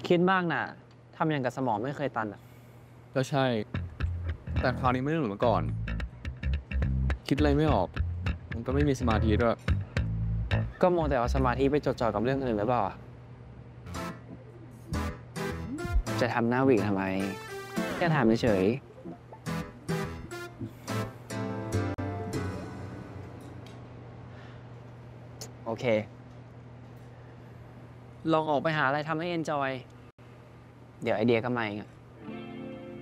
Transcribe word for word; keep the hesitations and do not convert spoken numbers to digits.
คิดมากนะทำอย่างกับสมองไม่เคยตันอ่ะก็ใช่ แต่คราวนี้ไม่ได้เหมือนเมื่อก่อน คิดอะไรไม่ออก มันก็ไม่มีสมาธิด้วยก็มัวแต่เอาสมาธิไปจดจ่อกับเรื่องอื่นหรือเปล่าอะจะทำหน้าหวิกทำไมแค่ถามเฉยๆโอเค ลองออกไปหาอะไรทำให้เอนจอย เดี๋ยวไอเดียก็มาเองอะ